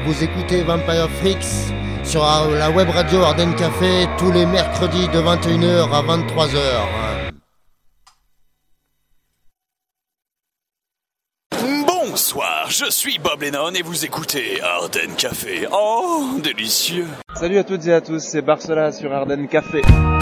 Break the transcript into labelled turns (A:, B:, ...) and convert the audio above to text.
A: Vous écoutez Vampire Freaks sur la web radio Ardennes Café tous les mercredis de 21h à 23h.
B: Bonsoir, je suis Bob Lennon et vous écoutez Ardennes Café. Oh, délicieux.
C: Salut à toutes et à tous, c'est Barcela sur Ardennes Café.